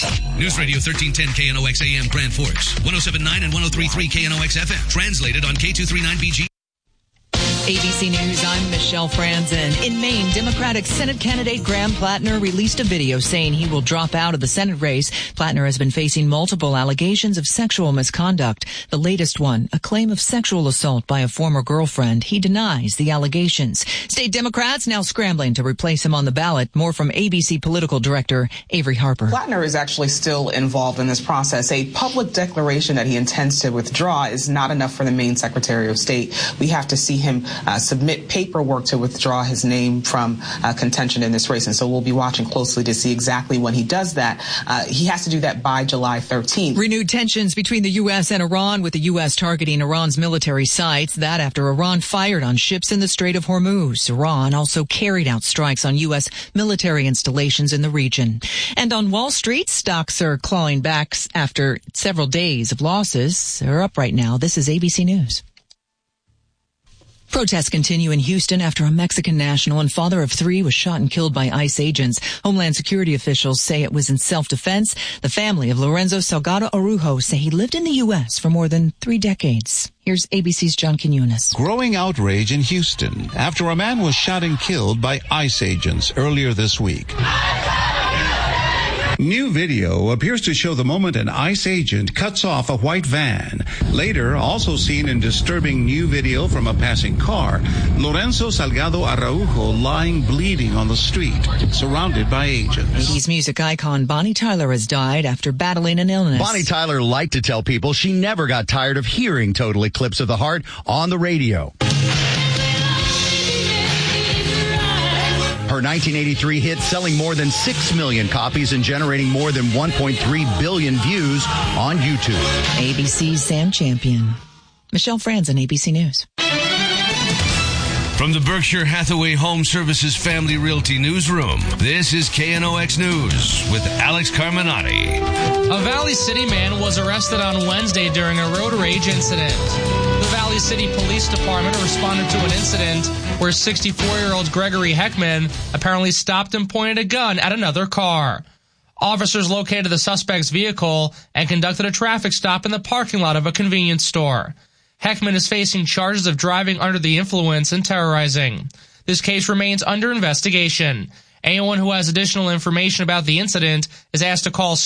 News Radio 1310 KNOX AM Grand Forks, 107.9 and 103.3 KNOX FM. Translated on K239BG. ABC News, I'm Michelle Franzen. In Maine, Democratic Senate candidate Graham Plattner released a video saying he will drop out of the Senate race. Plattner has been facing multiple allegations of sexual misconduct. The latest one, a claim of sexual assault by a former girlfriend. He denies the allegations. State Democrats now scrambling to replace him on the ballot. More from ABC political director Avery Harper. Plattner is actually still involved in this process. A public declaration that he intends to withdraw is not enough for the Maine Secretary of State. We have to see him submit paperwork to withdraw his name from contention in this race. And so we'll be watching closely to see exactly when he does that. He has to do that by July 13th. Renewed tensions between the U.S. and Iran, with the U.S. targeting Iran's military sites. That after Iran fired on ships in the Strait of Hormuz. Iran also carried out strikes on U.S. military installations in the region. And on Wall Street, stocks are clawing back after several days of losses. They're up right now. This is ABC News. Protests continue in Houston after a Mexican national and father of 3 was shot and killed by ICE agents. Homeland Security officials say it was in self-defense. The family of Lorenzo Salgado Araujo say he lived in the U.S. for more than 3 decades. Here's ABC's John Quinones. Growing outrage in Houston after a man was shot and killed by ICE agents earlier this week. New video appears to show the moment an ICE agent cuts off a white van. Later, also seen in disturbing new video from a passing car, Lorenzo Salgado Araujo lying bleeding on the street, surrounded by agents. 80s music icon Bonnie Tyler has died after battling an illness. Bonnie Tyler liked to tell people she never got tired of hearing Total Eclipse of the Heart on the radio. Her 1983 hit selling more than 6 million copies and generating more than 1.3 billion views on YouTube. ABC's Sam Champion. Michelle Franzen, ABC News. From the Berkshire Hathaway Home Services Family Realty Newsroom, this is KNOX News with Alex Carminati. A Valley City man was arrested on Wednesday during a road rage incident. The Valley City Police Department responded to an incident where 64-year-old Gregory Heckman apparently stopped and pointed a gun at another car. Officers located the suspect's vehicle and conducted a traffic stop in the parking lot of a convenience store. Heckman is facing charges of driving under the influence and terrorizing. This case remains under investigation. Anyone who has additional information about the incident is asked to call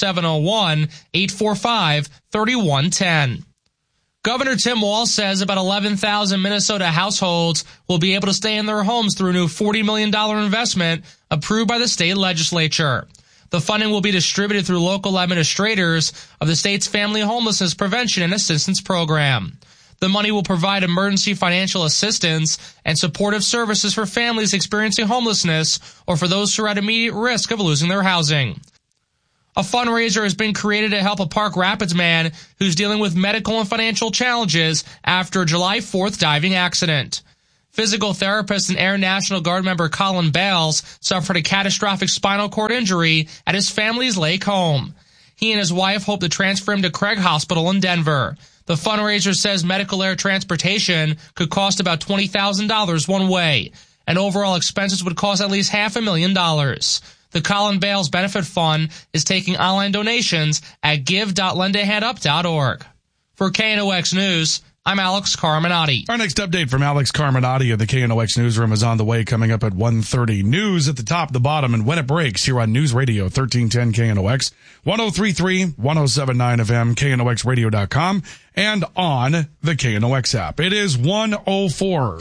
701-845-3110. Governor Tim Walz says about 11,000 Minnesota households will be able to stay in their homes through a new $40 million investment approved by the state legislature. The funding will be distributed through local administrators of the state's Family Homelessness Prevention and Assistance Program. The money will provide emergency financial assistance and supportive services for families experiencing homelessness or for those who are at immediate risk of losing their housing. A fundraiser has been created to help a Park Rapids man who's dealing with medical and financial challenges after a July 4th diving accident. Physical therapist and Air National Guard member Colin Bales suffered a catastrophic spinal cord injury at his family's lake home. He and his wife hope to transfer him to Craig Hospital in Denver. The fundraiser says medical air transportation could cost about $20,000 one way, and overall expenses would cost at least $500,000. The Colin Bales Benefit Fund is taking online donations at give.lendahandup.org. For KNOX News, I'm Alex Carminati. Our next update from Alex Carminati of the KNOX Newsroom is on the way, coming up at 1:30. News at the top, the bottom, and when it breaks here on News Radio 1310 KNOX, 103.3, 107.9 FM, KNOXradio.com, and on the KNOX app. It is 1:04.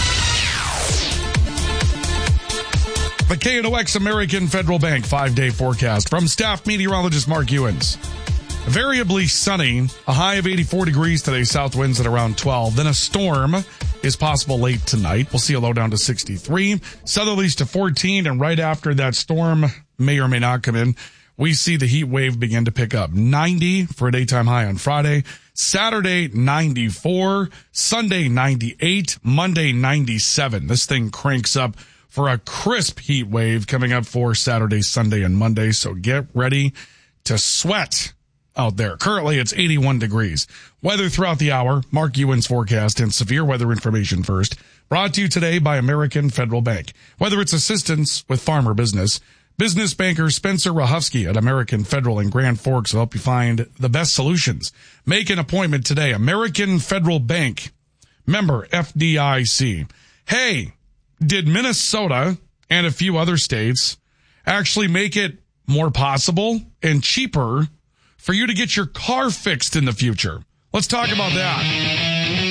The KNOX American Federal Bank 5-day forecast from staff meteorologist Mark Ewens. Variably sunny, a high of 84 degrees today, south winds at around 12. Then a storm is possible late tonight. We'll see a low down to 63, southerlies to 14, and right after that storm may or may not come in, we see the heat wave begin to pick up. 90 for a daytime high on Friday, Saturday 94, Sunday 98, Monday 97. This thing cranks up for a crisp heat wave coming up for Saturday, Sunday, and Monday, so get ready to sweat out there. Currently, it's 81 degrees. Weather throughout the hour, Mark Ewens forecast and severe weather information first. Brought to you today by American Federal Bank. Whether it's assistance with farmer business, Business banker Spencer Rahufsky at American Federal in Grand Forks will help you find the best solutions. Make an appointment today. American Federal Bank, member FDIC. Hey, did Minnesota and a few other states actually make it more possible and cheaper for you to get your car fixed in the future? Let's talk about that.